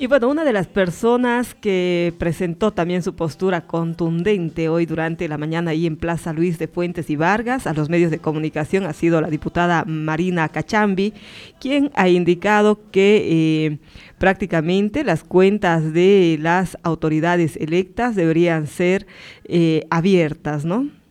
Y bueno, una de las personas que presentó también su postura contundente hoy durante la mañana ahí en Plaza Luis de Fuentes y Vargas a los medios de comunicación ha sido la diputada Marina Cachambi, quien ha indicado que prácticamente las cuentas de las autoridades electas deberían ser abiertas, ¿no?